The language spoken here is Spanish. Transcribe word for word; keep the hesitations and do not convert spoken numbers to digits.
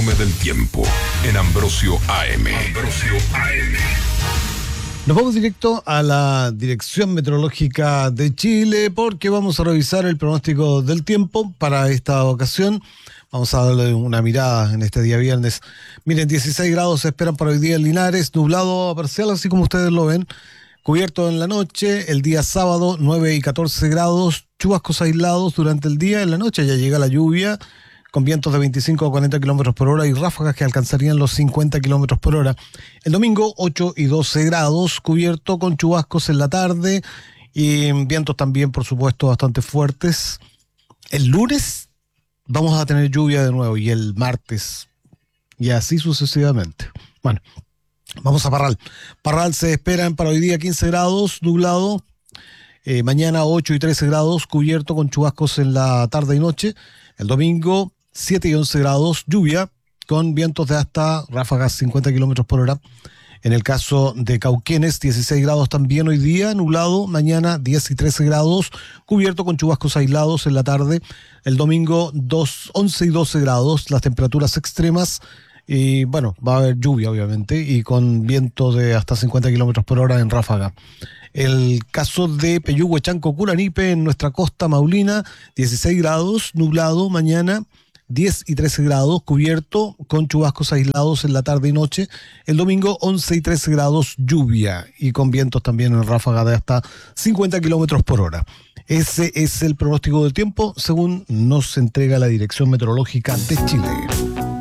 informe del tiempo en Ambrosio A M. Ambrosio A M. Nos vamos directo a la Dirección Meteorológica de Chile porque vamos a revisar el pronóstico del tiempo para esta ocasión. Vamos a darle una mirada en este día viernes. Miren, dieciséis grados se esperan para hoy día en Linares, nublado a parcial, así como ustedes lo ven. Cubierto en la noche, el día sábado nueve y catorce grados, chubascos aislados durante el día. En la noche ya llega la lluvia, con vientos de veinticinco a cuarenta kilómetros por hora y ráfagas que alcanzarían los cincuenta kilómetros por hora. El domingo ocho y doce grados, cubierto con chubascos en la tarde y vientos también, por supuesto, bastante fuertes. El lunes vamos a tener lluvia de nuevo y el martes y así sucesivamente. Bueno, vamos a Parral. Parral se esperan para hoy día quince grados, nublado. Eh, mañana ocho y trece grados, cubierto con chubascos en la tarde y noche. El domingo siete y once grados, lluvia con vientos de hasta ráfagas cincuenta kilómetros por hora. En el caso de Cauquenes, dieciséis grados también hoy día, nublado. Mañana diez y trece grados, cubierto con chubascos aislados en la tarde. El domingo dos, once y doce grados, las temperaturas extremas. Y bueno, va a haber lluvia obviamente y con viento de hasta cincuenta kilómetros por hora en ráfaga. El caso de Peyúgue, Chanco, Curanipe en nuestra costa maulina, dieciséis grados, nublado mañana, diez y trece grados, cubierto con chubascos aislados en la tarde y noche. El domingo once y trece grados, lluvia y con vientos también en ráfaga de hasta cincuenta kilómetros por hora. Ese es el pronóstico del tiempo según nos entrega la Dirección Meteorológica de Chile.